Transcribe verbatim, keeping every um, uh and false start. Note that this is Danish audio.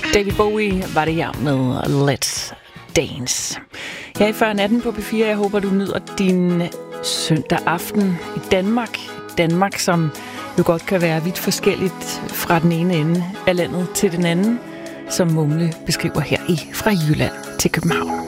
David Bowie var det her med Let's Dance. Jeg er før natten på P fire. Jeg håber, du nyder din søndag aften i Danmark. Danmark, som jo godt kan være vidt forskelligt fra den ene ende af landet til den anden, som Mumle beskriver her i Fra Jylland til København.